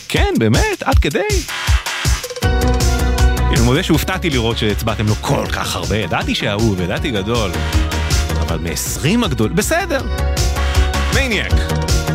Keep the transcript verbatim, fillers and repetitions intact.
כן, באמת, עד כדי. אני מודה שהופתעתי לראות שהצבעתם לו כל כך הרבה, ידעתי שאהוב, ידעתי גדול, אבל מ-עשרים הגדול, בסדר. מניאק.